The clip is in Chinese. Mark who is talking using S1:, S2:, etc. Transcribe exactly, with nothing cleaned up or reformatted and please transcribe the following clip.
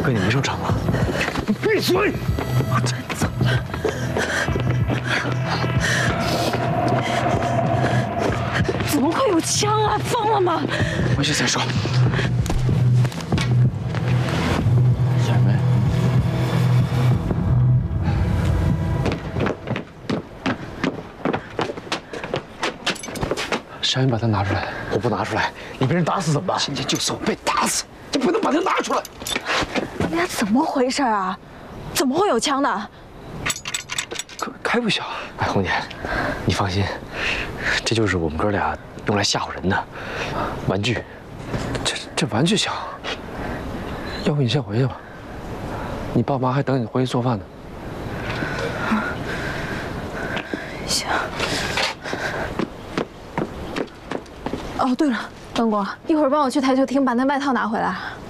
S1: 哥，你没受伤吧？
S2: 你闭嘴！
S3: 我真走了。怎么会有枪啊？疯了吗？
S1: 回去再说。小梅，小云，把它拿出来。
S2: 我不拿出来，你被人打死怎么办？
S1: 今天就算我被打死，就不能把它拿出来。
S3: 你俩怎么回事啊？怎么会有枪呢？
S1: 可开不小。哎，红姐，你放心，这就是我们哥俩用来吓唬人的玩具。这这玩具枪，要不你先回去吧，你爸妈还等你回去做饭呢。
S3: 行。哦，对了，东哥，一会儿帮我去台球厅把那外套拿回来。